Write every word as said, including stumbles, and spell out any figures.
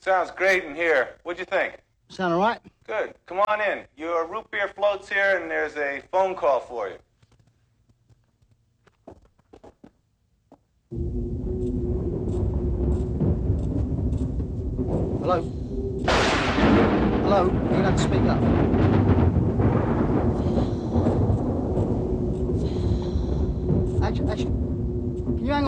Sounds great in here. What'd you think? Sound all right? Good. Come on in. Your root beer floats here, and there's a phone call for you. Hello? Hello? You're gonna have to speak up. Actually, actually, can you hang on?